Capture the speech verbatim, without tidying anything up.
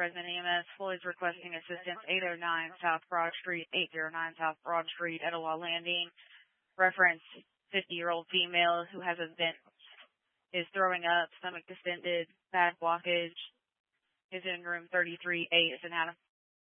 President E M S. Floyd's requesting assistance, eight oh nine South Broad Street, eight oh nine South Broad Street, Etowah Landing. Reference fifty-year-old female who has a vent, is throwing up, stomach distended, bad blockage, is in room thirty-three A, is in